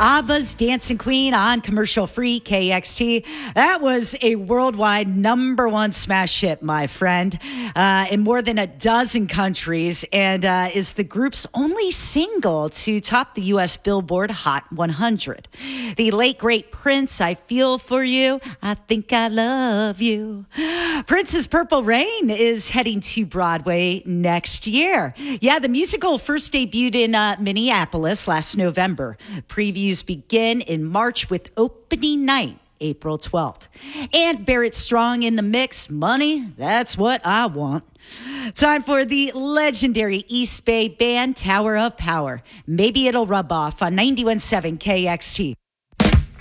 ABBA's Dancing Queen on commercial-free KXT. That was a worldwide #1 smash hit, my friend, in more than a dozen countries, and is the group's only single to top the U.S. Billboard Hot 100. The late, great Prince, I Feel For You, I Think I Love You. Prince's Purple Rain is heading to Broadway next year. Yeah, the musical first debuted in Minneapolis last November. Previews begin in March with opening night, April 12th. And Barrett Strong in the mix. Money, that's what I want. Time for the legendary East Bay band Tower of Power. Maybe it'll rub off on 91.7 KXT.